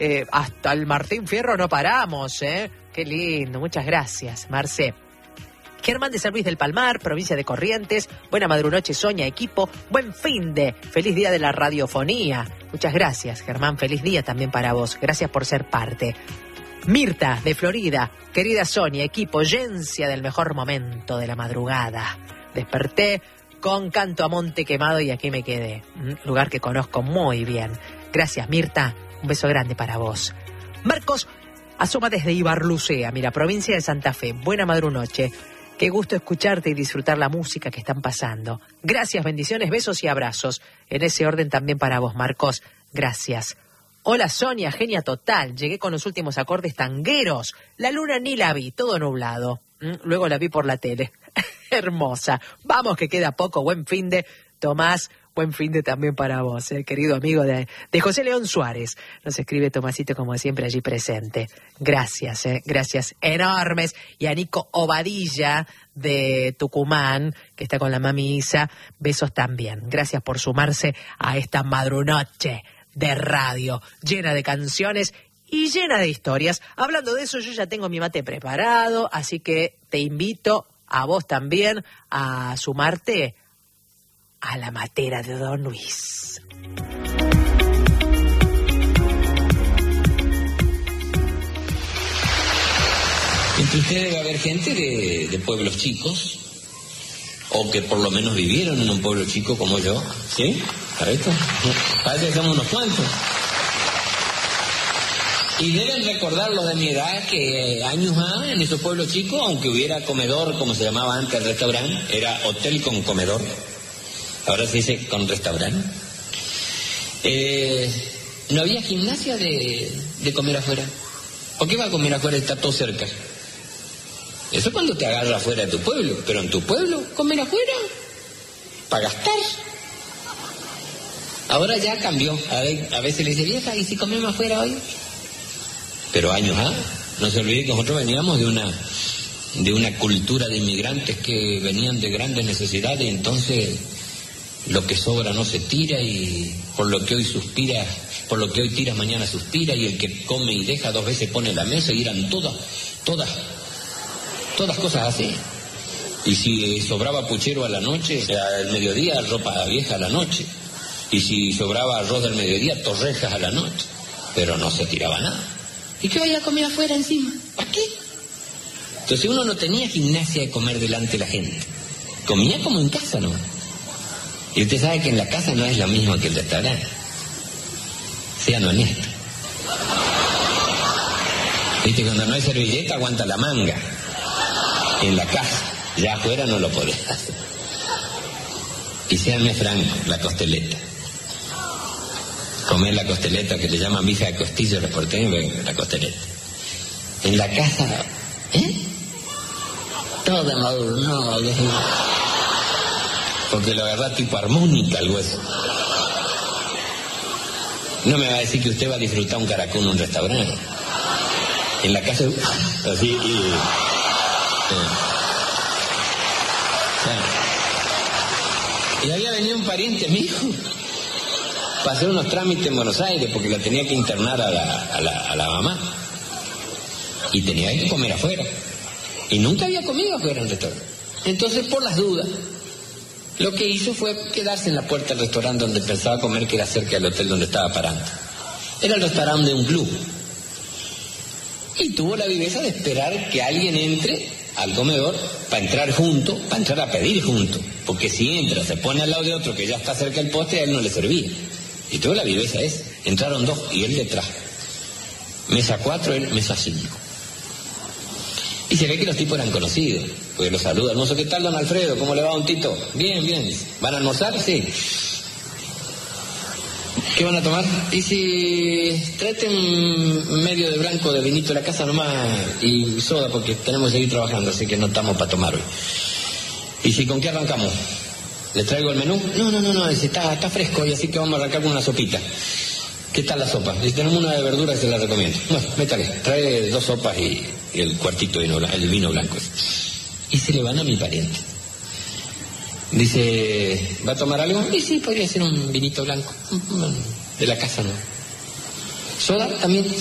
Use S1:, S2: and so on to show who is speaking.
S1: hasta el Martín Fierro no paramos, ¿eh? Qué lindo, muchas gracias, Marce. Germán de San Luis del Palmar, provincia de Corrientes. Buena madrunoche, Soña, equipo. Buen finde. Feliz día de la radiofonía. Muchas gracias, Germán. Feliz día también para vos. Gracias por ser parte. Mirta de Florida. Querida Sonia, equipo. Yencia del mejor momento de la madrugada. Desperté con canto a monte quemado y aquí me quedé. Lugar que conozco muy bien. Gracias, Mirta. Un beso grande para vos. Marcos asoma desde Ibarlucea, mira, provincia de Santa Fe. Buena madrunoche. Qué gusto escucharte y disfrutar la música que están pasando. Gracias, bendiciones, besos y abrazos. En ese orden también para vos, Marcos. Gracias. Hola, Sonia, genia total. Llegué con los últimos acordes tangueros. La luna ni la vi, todo nublado. Luego la vi por la tele. Hermosa. Vamos, que queda poco. Buen finde, Tomás. Buen finde también para vos, querido amigo de José León Suárez. Nos escribe Tomasito, como siempre, allí presente. Gracias, gracias enormes. Y a Nico Obadilla de Tucumán, que está con la mami Isa, besos también. Gracias por sumarse a esta madrunoche de radio, llena de canciones y llena de historias. Hablando de eso, yo ya tengo mi mate preparado, así que te invito a vos también a sumarte a la matera de Don Luis.
S2: Entre ustedes va a haber gente de pueblos chicos, o que por lo menos vivieron en un pueblo chico como yo, ¿sí? ¿Para esto? Parece que somos unos cuantos. Y deben recordar los de mi edad que años en esos pueblos chicos, aunque hubiera comedor, como se llamaba antes el restaurante, era hotel con comedor. Ahora se dice con restaurante. No había gimnasia de comer afuera. ¿Por qué va a comer afuera? Está todo cerca. Eso cuando te agarra afuera de tu pueblo. Pero en tu pueblo, comer afuera, para gastar. Ahora ya cambió. A veces le dice, vieja, ¿y si comemos afuera hoy? Pero años no se olvide que nosotros veníamos de una cultura de inmigrantes que venían de grandes necesidades, y entonces lo que sobra no se tira, y por lo que hoy suspira, por lo que hoy tiras mañana suspira, y el que come y deja 2 veces pone la mesa, y eran todas cosas así. Y si sobraba puchero a la noche, al mediodía ropa vieja a la noche, y si sobraba arroz del mediodía, torrejas a la noche, pero no se tiraba nada. ¿Y qué vaya a comer afuera encima? ¿Para qué? Entonces uno no tenía gimnasia de comer delante de la gente, comía como en casa, ¿no? Y usted sabe que en la casa no es lo mismo que el restaurante. Sean honestos. Viste, cuando no hay servilleta aguanta la manga. En la casa, ya afuera no lo podés hacer. Y séanme francos, la costeleta. Comer la costeleta, que le llaman mija de costillo, los porteños, la costeleta. En la casa, todo maduro, porque la verdad tipo armónica el hueso. No me va a decir que usted va a disfrutar un caracol en un restaurante. En la casa, así, y había venido un pariente mío para hacer unos trámites en Buenos Aires, porque la tenía que internar a la mamá, y tenía que comer afuera, y nunca había comido afuera en el restaurante. Entonces, por las dudas, lo que hizo fue quedarse en la puerta del restaurante donde pensaba comer, que era cerca del hotel donde estaba parando. Era el restaurante de un club, y tuvo la viveza de esperar que alguien entre al comedor para entrar junto, para entrar a pedir junto, porque si entra, se pone al lado de otro que ya está cerca del postre, a él no le servía. Y tuvo la viveza esa. Entraron 2 y él detrás. Mesa 4, él mesa 5. Y se ve que los tipos eran conocidos, porque los saluda, hermoso, ¿qué tal, don Alfredo? ¿Cómo le va, don Tito? Bien, bien. ¿Van a almorzar? Sí. ¿Qué van a tomar? Y si traten medio de blanco de vinito de la casa nomás, y soda, porque tenemos que seguir trabajando, así que no estamos para tomar hoy. ¿Y si con qué arrancamos? ¿Le traigo el menú? No, dice, está fresco, y así que vamos a arrancar con una sopita. ¿Qué tal la sopa? Dice, tenemos una de verduras que se la recomiendo. Bueno, métale, trae 2 sopas y el cuartito de vino blanco. Y se le van a mi pariente. Dice, ¿va a tomar algo? Y sí, podría ser un vinito blanco. De la casa, ¿no? ¿Soda también?